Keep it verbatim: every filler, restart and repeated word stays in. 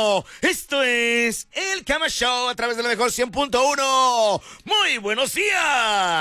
uno. Esto es El Cama Show a través de la mejor cien punto uno. Muy buenos días.